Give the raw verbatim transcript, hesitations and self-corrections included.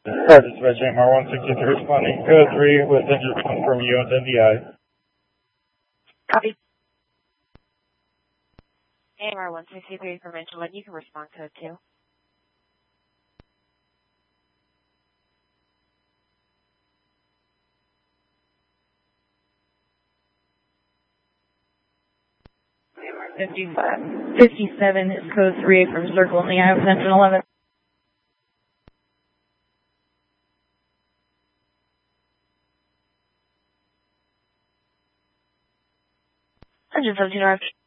Car dispatch M R one sixty-three responding code three with engine from U S N D I. Copy. A M R one sixty-three from Angelin, you can respond code two. fifty-five, fifty-seven is code three from Circle in the eye of Engine eleven. Engine seventeen R F.